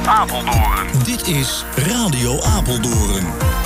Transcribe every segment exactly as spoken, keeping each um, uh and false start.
Apeldoorn. Dit is Radio Apeldoorn.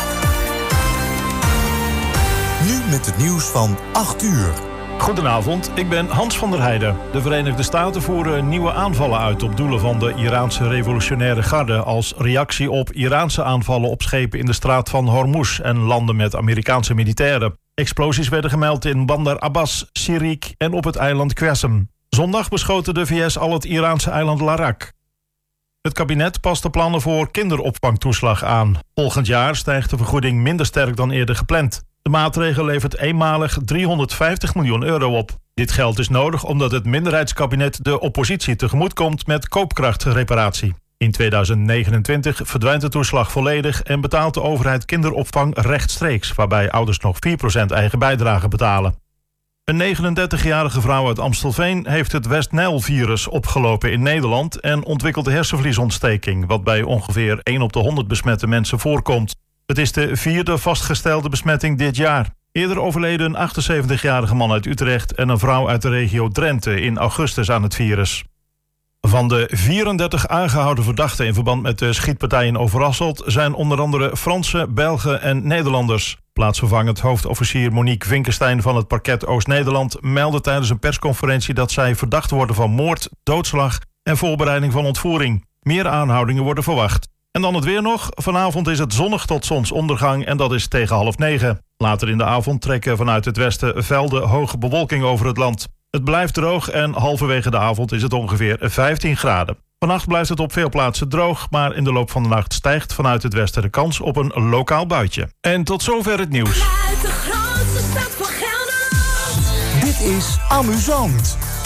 Nu met het nieuws van acht uur. Goedenavond, ik ben Hans van der Heijden. De Verenigde Staten voeren nieuwe aanvallen uit op doelen van de Iraanse revolutionaire garde als reactie op Iraanse aanvallen op schepen in de straat van Hormuz en landen met Amerikaanse militairen. Explosies werden gemeld in Bandar Abbas, Sirik en op het eiland Qasem. Zondag beschoten de V S al het Iraanse eiland Larak. Het kabinet past de plannen voor kinderopvangtoeslag aan. Volgend jaar stijgt de vergoeding minder sterk dan eerder gepland. De maatregel levert eenmalig driehonderdvijftig miljoen euro op. Dit geld is nodig omdat het minderheidskabinet de oppositie tegemoet komt met koopkrachtreparatie. In tweeduizend negenentwintig verdwijnt de toeslag volledig en betaalt de overheid kinderopvang rechtstreeks, waarbij ouders nog vier procent eigen bijdrage betalen. Een negenendertigjarige vrouw uit Amstelveen heeft het West-Nijl-virus opgelopen in Nederland en ontwikkelde hersenvliesontsteking, wat bij ongeveer één op de honderd besmette mensen voorkomt. Het is de vierde vastgestelde besmetting dit jaar. Eerder overleden een achtenzeventigjarige man uit Utrecht en een vrouw uit de regio Drenthe in augustus aan het virus. Van de vierendertig aangehouden verdachten in verband met de schietpartij in Overasselt zijn onder andere Fransen, Belgen en Nederlanders. Plaatsvervangend hoofdofficier Monique Vinkenstein van het parket Oost-Nederland meldde tijdens een persconferentie dat zij verdacht worden van moord, doodslag en voorbereiding van ontvoering. Meer aanhoudingen worden verwacht. En dan het weer nog. Vanavond is het zonnig tot zonsondergang en dat is tegen half negen. Later in de avond trekken vanuit het westen velden hoge bewolking over het land. Het blijft droog en halverwege de avond is het ongeveer vijftien graden. Vannacht blijft het op veel plaatsen droog, maar in de loop van de nacht stijgt vanuit het westen de kans op een lokaal buitje. En tot zover het nieuws. Uit de grootste stad van Gelderland. Dit is amusant.